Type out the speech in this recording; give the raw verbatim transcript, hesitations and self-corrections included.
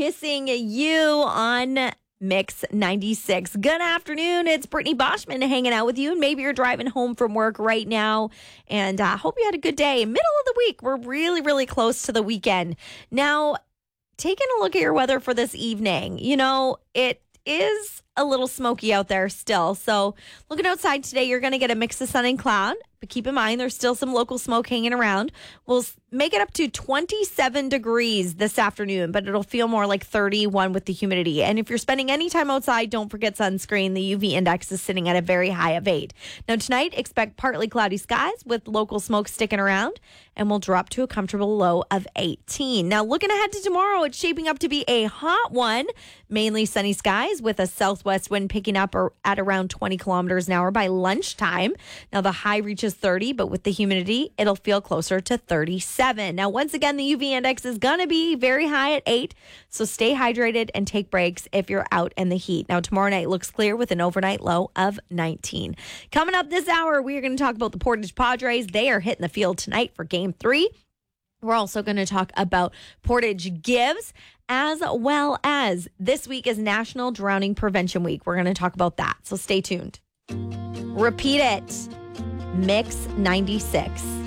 Kissing You on Mix ninety-six. Good afternoon. It's Brittany Boschman hanging out with you. And maybe you're driving home from work right now. And I uh, hope you had a good day. Middle of the week. We're really, really close to the weekend. Now, taking a look at your weather for this evening, you know, it is a little smoky out there still. So looking outside today, you're going to get a mix of sun and cloud. But keep in mind, there's still some local smoke hanging around. We'll make it up to twenty-seven degrees this afternoon, but it'll feel more like thirty-one with the humidity. And if you're spending any time outside, don't forget sunscreen. The U V index is sitting at a very high of eight. Now tonight, expect partly cloudy skies with local smoke sticking around, and we'll drop to a comfortable low of eighteen. Now looking ahead to tomorrow, it's shaping up to be a hot one. Mainly sunny skies with a southwest wind picking up at around twenty kilometers an hour by lunchtime. Now the high reaches thirty, but with the humidity, it'll feel closer to thirty-seven. Now, once again, the U V index is going to be very high at eight, so stay hydrated and take breaks if you're out in the heat. Now, tomorrow night looks clear with an overnight low of nineteen. Coming up this hour, we are going to talk about the Portage Padres. They are hitting the field tonight for game three. We're also going to talk about Portage Gives, as well as this week is National Drowning Prevention Week. We're going to talk about that, so stay tuned. Repeat it. Mix ninety-six.